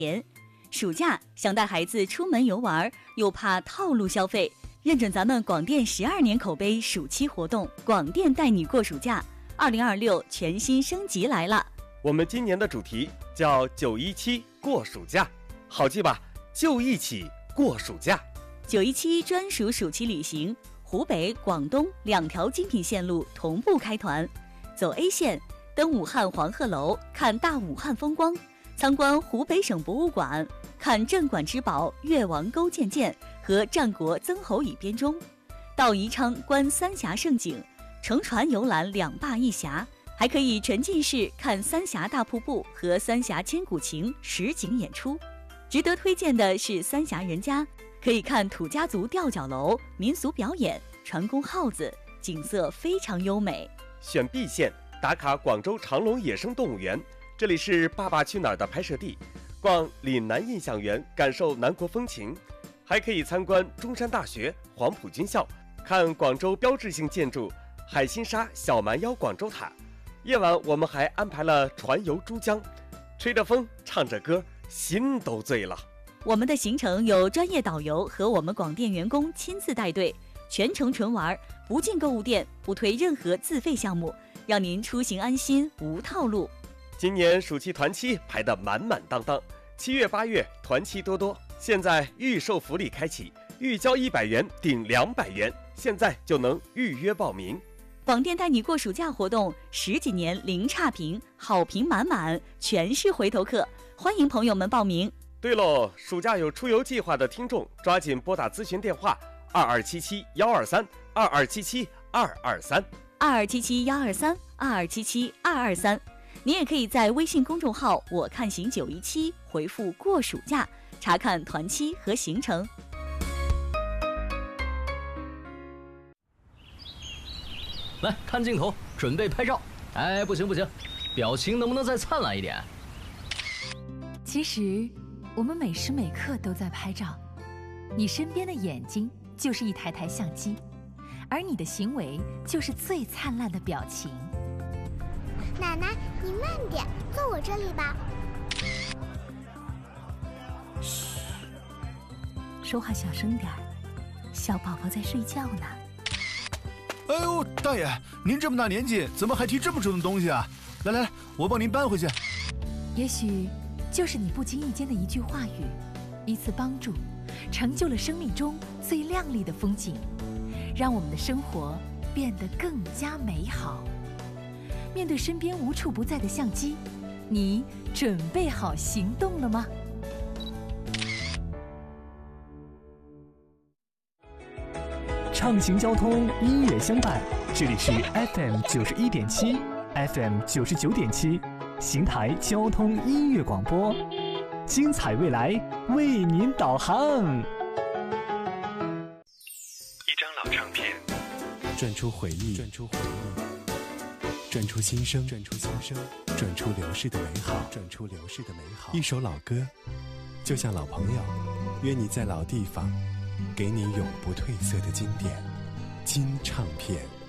暑假想带孩子出门游玩，又怕套路消费，认准咱们广电12年口碑暑期活动，广电带你过暑假，2026全新升级来了。 我们今年的主题叫917过暑假，好记吧？就一起过暑假。 917专属暑期旅行，湖北、广东2条精品线路同步开团，走 A 线，登武汉黄鹤楼，看大武汉风光，参观湖北省博物馆，看镇馆之宝越王勾践剑和战国曾侯乙编钟，到宜昌观三峡胜景，乘船游览2坝1峡，还可以沉浸式看三峡大瀑布和三峡千古情实景演出。值得推荐的是三峡人家，可以看土家族吊脚楼、民俗表演、船工号子，景色非常优美。 选 B 线，打卡广州长隆野生动物园，这里是《爸爸去哪儿》的拍摄地，逛岭南印象园，感受南国风情，还可以参观中山大学、黄埔军校，看广州标志性建筑海心沙小蛮腰广州塔。夜晚我们还安排了船游珠江，吹着风，唱着歌，心都醉了。 我们的行程有专业导游和我们广电员工亲自带队，全程纯玩，不进购物店，不推任何自费项目，让您出行安心，无套路。 今年暑期团期排得满满当当，7月8月团期多多，现在预售福利开启，预交100元顶200元，现在就能预约报名。 广电带你过暑假活动10几年零差评，好评满满，全是回头客，欢迎朋友们报名。 对喽，暑假有出游计划的听众，抓紧拨打咨询电话 2277-123，2277-123，2277-223。你也可以在微信公众号我看行917回复过暑假，查看团期和行程。 来看镜头，准备拍照。哎，不行，表情能不能再灿烂一点？ 其实我们每时每刻都在拍照，你身边的眼睛就是一台台相机，而你的行为就是最灿烂的表情。 奶奶，你慢点，坐我这里吧。 嘘，说话小声点儿，小宝宝在睡觉呢。 哎呦，大爷，您这么大年纪，怎么还提这么重的东西啊？来，我帮您搬回去。 也许就是你不经意间的一句话语，一次帮助，成就了生命中最亮丽的风景，让我们的生活变得更加美好。面对身边无处不在的相机，你准备好行动了吗？ 畅行交通，音乐相伴，这里是 FM 91.7 FM 99.7邢台交通音乐广播，精彩未来为您导航。 一张老唱片， 转出回忆，转出心声，转出流逝的美好，一首老歌，就像老朋友，约你在老地方，给你永不褪色的经典金唱片。